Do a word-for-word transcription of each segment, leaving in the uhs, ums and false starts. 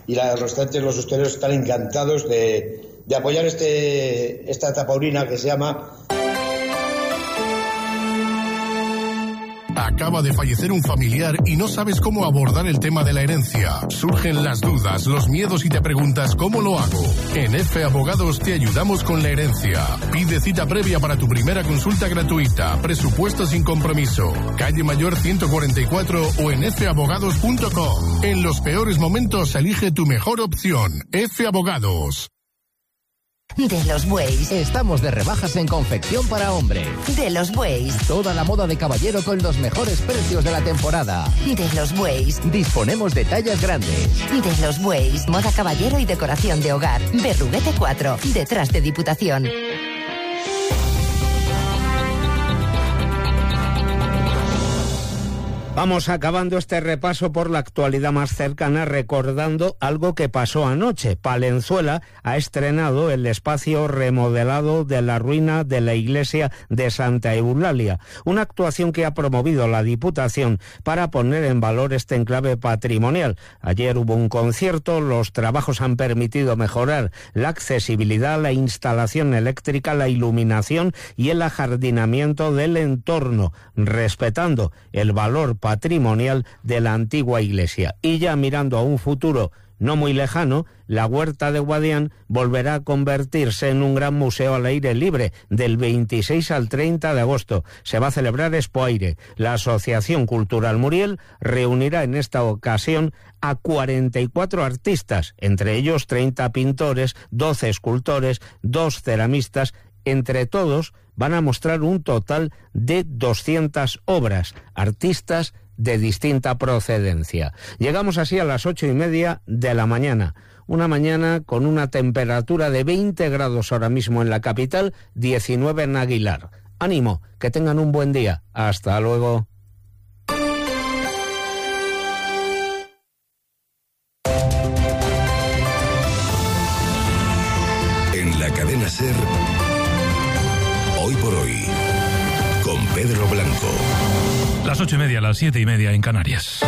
y la, los restaurantes, los hosteleros están encantados de, de apoyar este, esta tapaurina que se llama... Acaba de fallecer un familiar y no sabes cómo abordar el tema de la herencia. Surgen las dudas, los miedos y te preguntas ¿cómo lo hago? En F Abogados te ayudamos con la herencia. Pide cita previa para tu primera consulta gratuita. Presupuesto sin compromiso. Calle Mayor ciento cuarenta y cuatro o en f abogados punto com. En los peores momentos elige tu mejor opción. F Abogados. De los Bueyes. Estamos de rebajas en confección para hombre. De los Bueyes. Toda la moda de caballero con los mejores precios de la temporada. De los Bueyes. Disponemos de tallas grandes. De los Bueyes. Moda caballero y decoración de hogar. Berruguete cuatro. Detrás de Diputación. Vamos acabando este repaso por la actualidad más cercana recordando algo que pasó anoche. Palenzuela ha estrenado el espacio remodelado de la ruina de la iglesia de Santa Eulalia, una actuación que ha promovido la Diputación para poner en valor este enclave patrimonial. Ayer hubo un concierto, los trabajos han permitido mejorar la accesibilidad, la instalación eléctrica, la iluminación y el ajardinamiento del entorno, respetando el valor patrimonial de la antigua iglesia. Y ya mirando a un futuro no muy lejano, la Huerta de Guadián volverá a convertirse en un gran museo al aire libre. Del veintiséis al treinta de agosto se va a celebrar Expo Aire. La Asociación Cultural Muriel reunirá en esta ocasión a cuarenta y cuatro artistas, entre ellos treinta pintores, doce escultores, dos ceramistas. Entre todos van a mostrar un total de doscientas obras, artistas de distinta procedencia. Llegamos así a las ocho y media de la mañana. Una mañana con una temperatura de veinte grados ahora mismo en la capital, diecinueve en Aguilar. Ánimo, que tengan un buen día. Hasta luego. En la cadena SER, Hoy por Hoy, con Pedro Blanco. Las ocho y media, las siete y media en Canarias.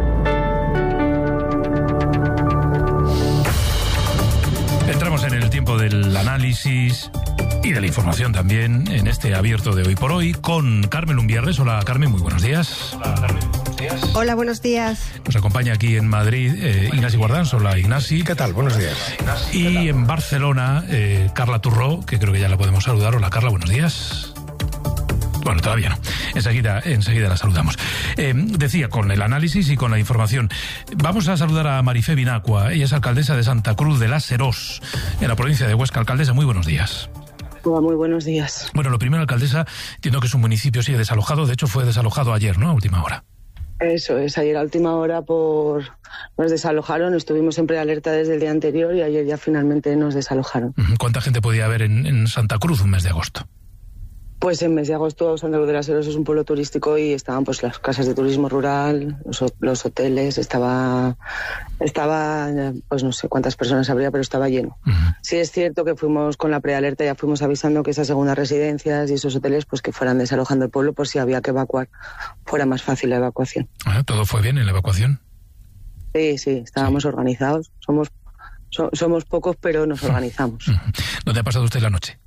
Entramos en el tiempo del análisis y de la información también en este abierto de Hoy por Hoy con Carmen Lumbierres. Hola Carmen, muy buenos días. Hola Carmen, buenos días. Hola, buenos días. Nos acompaña aquí en Madrid eh, Ignasi Guardans. Hola Ignasi. ¿Qué tal? Buenos días. Y en Barcelona, eh, Carla Turró, que creo que ya la podemos saludar. Hola Carla, buenos días. Bueno, todavía no. Enseguida, enseguida la saludamos. Eh, decía, con el análisis y con la información. Vamos a saludar a Marifé Binacua. Ella es alcaldesa de Santa Cruz de la Serós, en la provincia de Huesca. Alcaldesa, muy buenos días. Hola, muy buenos días. Bueno, lo primero, alcaldesa, entiendo que su municipio sigue desalojado. De hecho, fue desalojado ayer, ¿no? A última hora. Eso es, ayer a última hora por nos desalojaron. Estuvimos siempre alerta desde el día anterior y ayer ya finalmente nos desalojaron. ¿Cuánta gente podía haber en, en Santa Cruz un mes de agosto? Pues en mes de agosto Santa Cruz de la Serós es un pueblo turístico y estaban pues las casas de turismo rural, los, los hoteles, estaba, estaba, pues no sé cuántas personas habría, pero estaba lleno. Uh-huh. Sí es cierto que fuimos con la prealerta, ya fuimos avisando que esas segundas residencias y esos hoteles pues que fueran desalojando el pueblo por si había que evacuar, fuera más fácil la evacuación. Ah, ¿todo fue bien en la evacuación? Sí, sí, estábamos sí. organizados, somos, so, somos pocos pero nos organizamos. Uh-huh. ¿Dónde ha pasado usted la noche?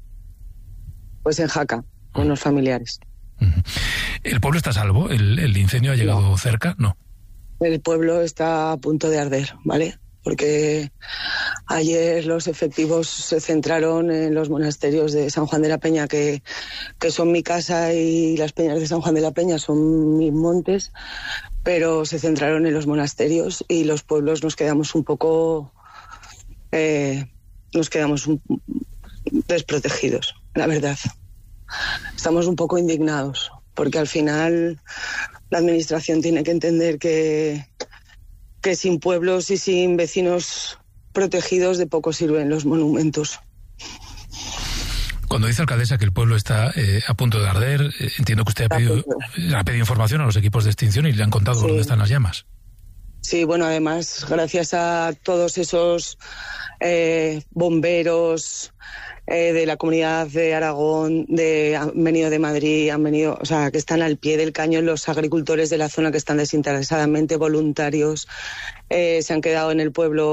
Pues en Jaca. Con los familiares. ¿El pueblo está a salvo? ¿El, el incendio ha llegado no. cerca? No. El pueblo está a punto de arder, ¿vale? Porque ayer los efectivos se centraron en los monasterios de San Juan de la Peña, que, que son mi casa, y las peñas de San Juan de la Peña son mis montes, pero se centraron en los monasterios y los pueblos nos quedamos un poco... Eh, nos quedamos un, desprotegidos, la verdad. Estamos un poco indignados, porque al final la administración tiene que entender que, que sin pueblos y sin vecinos protegidos de poco sirven los monumentos. Cuando dice, alcaldesa, que el pueblo está eh, a punto de arder, eh, entiendo que usted ha pedido, ha pedido información a los equipos de extinción y le han contado sí. dónde están las llamas. Sí, bueno, además, gracias a todos esos eh, bomberos eh, de la Comunidad de Aragón, de, han venido de Madrid, han venido, o sea, que están al pie del cañón, los agricultores de la zona que están desinteresadamente voluntarios, eh, se han quedado en el pueblo